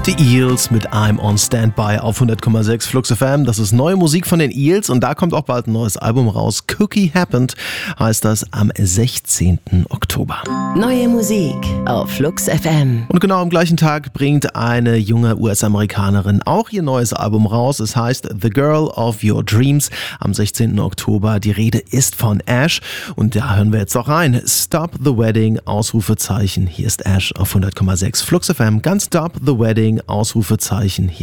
Die Eels mit I'm on Standby auf 100,6 Flux FM. Das ist neue Musik von den Eels und da kommt auch bald ein neues Album raus. Cookie Happened heißt das am 16. Oktober. Neue Musik auf Flux FM. Und genau am gleichen Tag bringt eine junge US-Amerikanerin auch ihr neues Album raus. Es heißt The Girl of Your Dreams am 16. Oktober. Die Rede ist von Ash und da hören wir jetzt auch rein. Stop the Wedding, Ausrufezeichen. Hier ist Ash auf 100,6 Flux FM. Ganz Stop the Wedding, Ausrufezeichen. Hier